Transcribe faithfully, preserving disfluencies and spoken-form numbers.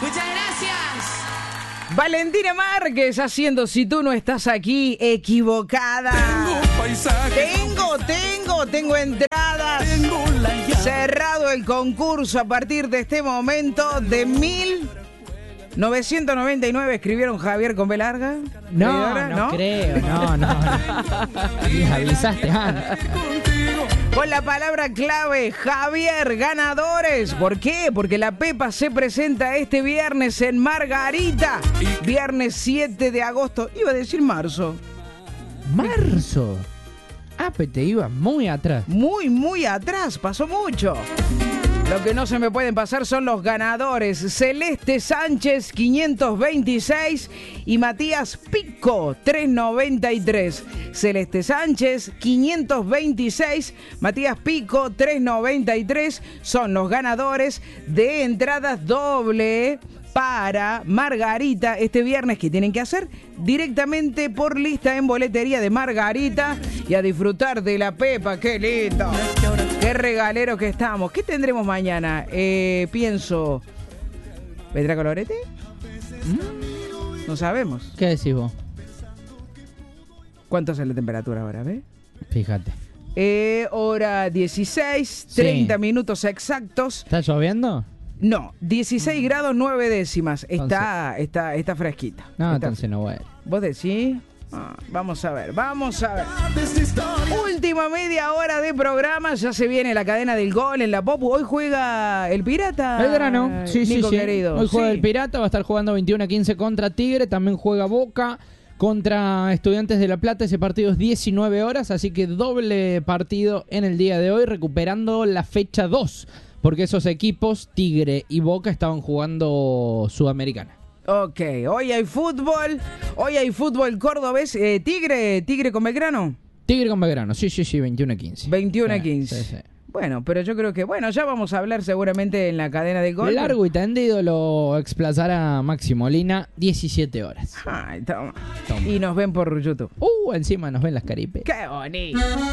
Muchas gracias. Valentina Márquez haciendo Si tú no estás aquí, equivocada. Tengo paisajes. Tengo, tengo, tengo entradas. Tengo la llave. Cerrado el concurso a partir de este momento de mil novecientos noventa y nueve. ¿Escribieron Javier con B larga? No, ¿Seguidora? no, creo, no, no. Me avisaste antes. Con la palabra clave, Javier, ganadores. ¿Por qué? Porque la Pepa se presenta este viernes en Margarita. Viernes siete de agosto. Iba a decir marzo. Marzo. Ah, pero te ibas muy atrás. Muy, muy atrás. Pasó mucho. Lo que no se me pueden pasar son los ganadores. Celeste Sánchez, quinientos veintiséis, y Matías Pico, trescientos noventa y tres. Celeste Sánchez, quinientos veintiséis, Matías Pico, trescientos noventa y tres, son los ganadores de entradas doble para Margarita este viernes. ¿Qué tienen que hacer? Directamente por lista en boletería de Margarita y a disfrutar de la Pepa. ¡Qué lindo! ¡Qué regalero que estamos! ¿Qué tendremos mañana? Eh, pienso... ¿Vendrá Colorete? ¿Mm? No sabemos. ¿Qué decís vos? ¿Cuánto es la temperatura ahora, ve? Fíjate. Eh, hora dieciséis, treinta Sí. minutos exactos. ¿Está lloviendo? No, dieciséis grados nueve décimas. Está, está, está fresquita. No, Está- entonces no voy. ¿Vos decís? Ah, vamos a ver, vamos a ver. Última media hora de programa, ya se viene la cadena del gol en la Popu. Hoy juega el Pirata. Belgrano, sí, sí, Nico sí. querido. Hoy juega Sí. el Pirata, va a estar jugando veintiuno a quince contra Tigre. También juega Boca contra Estudiantes de La Plata. Ese partido es diecinueve horas, así que doble partido en el día de hoy, recuperando la fecha dos. Porque esos equipos, Tigre y Boca, estaban jugando Sudamericana. Ok, hoy hay fútbol, hoy hay fútbol cordobés. Eh, Tigre, Tigre con Belgrano. Tigre con Belgrano, sí, sí, sí, veintiuno a quince. veintiuno a Sí, quince. sí, sí. Bueno, pero yo creo que, bueno, ya vamos a hablar seguramente en la cadena del gol. Largo y tendido lo explazará Maxi Molina, diecisiete horas. Ay, toma. Toma. Y nos ven por YouTube. Uh, encima nos ven las caripes. ¡Qué bonito!